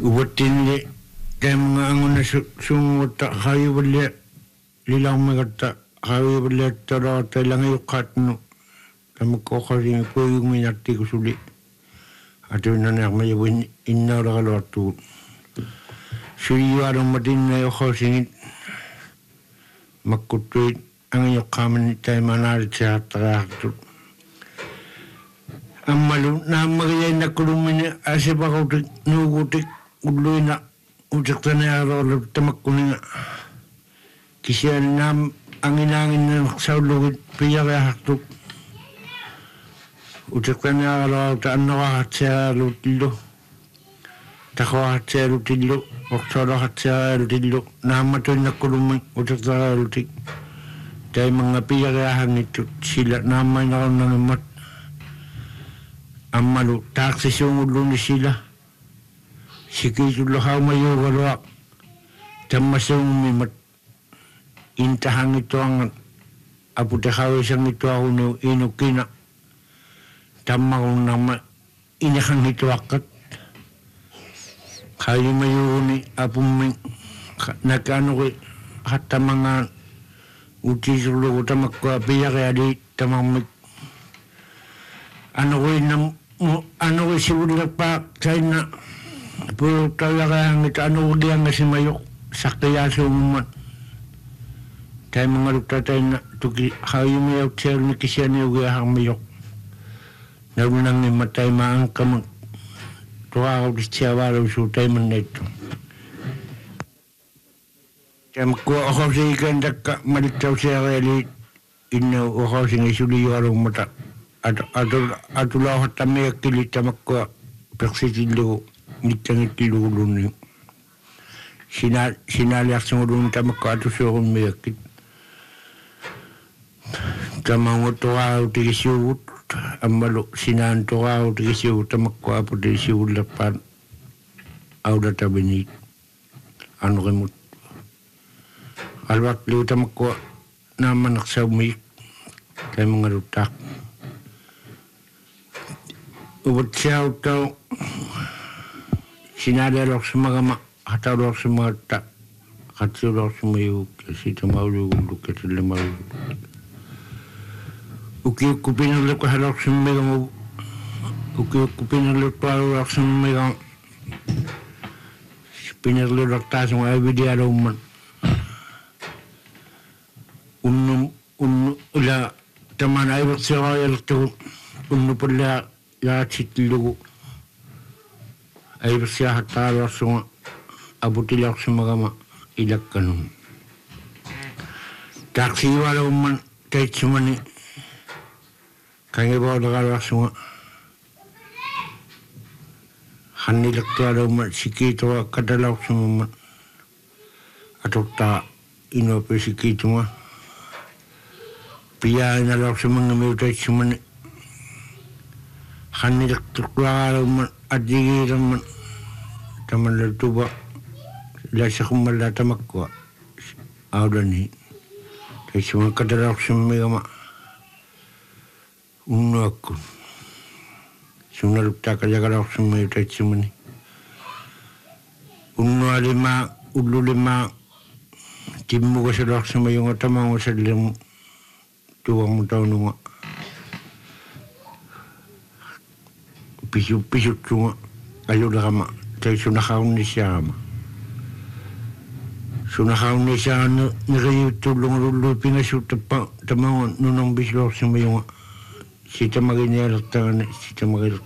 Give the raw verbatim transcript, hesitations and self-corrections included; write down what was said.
ubatinli kemanga anguna sungutta hayuballe lilamagatta hayuballe tarata langayuqatnu tamakkoqarin koyuminatti kusuli atuna nermayawin innauragaluartu suyuarum madinna yokhosingit makkuttuit angayuqqaman taimanaaritsaaqtaraaqtut ammalu naamagayainakkulumini asipaqautik nuugutik ulluina utiktanearoolu tamakkuninga kisian naam anginaangin saulugit piyaqeaqtuk utiktanearoolu taannaqaqatsiaqalutillu taqaqatsiaqalutillu oqsooloqatsiaqalutillu naammatuinnakkulummi utiktaqalutik taimanga piyaqeaqangittut sila naammainaqarnanimmat ammalu taaksisunguluni sila sikitullo haumayugalua tammasungmimat intahangitoangan aputekawisangitoaqunu inukina tammagunnama inahangitoaqqat kayumayuguni apummi nakanuqi hattamangaan utisullugu tamakkua piyaqeali tamammik anuqinam anu sibullappa kaina pu tawagaangit anu dianga simayok sakayasumman tay mangalukta tayna tuki hayumayok tserni kisiani ugahamayok nabunang matay maangkamang tuwagaw disiyawaraw su tay manneto tamkuwa ako sa ikandaka maliktaw siya kayali ina ako singisuli warong mata Atu atu atu lau hatamnya kili tamakwa persisilu nitangitilu luni sinal sinal yang sungguh tamakwa atu sorun meyakit tamangu toa uti siut amalu sinan toa uti siut tamakwa uti siut lepan auda tabini anu remut alwak lu tamakwa nama nak saumi kaya mengarutak ubut siya utaw sinadalok sa mga ma hatawlok sa mga ta katsulok sa mga kasi tamawulog kasi lamawulog uki kupinulok halok sa mga uki kupinulok palok sa mga pinarulok ta sa mga abidiyalo man unum unum ula taman ay siya kaya ito unum pala ya citlu ay bersih hatta semua abu tilak semua ilak kanun taksi walau man tay cuma ni kaya bawa dengan semua hanilak tiada man sikit wa kadalak semua atau tak inope sikit cuma pia nalak semua ngambil tay cuma ni hanilak tukaraman adiraman taman letuba lasakumal tamakwa audani kasima kadarak sumigama unakun sunal takajagarak sumay tachimani unalima ululima timmu kasadak sumayong tamang wasadlim tuwang taununga pisu-pisu cuma ayo lama tay sunakaw ni siya ma sunakaw ni siya nagayo tulong lulupin na siya tamangon nunang bislo sa mayong si tamagin niya si tamagin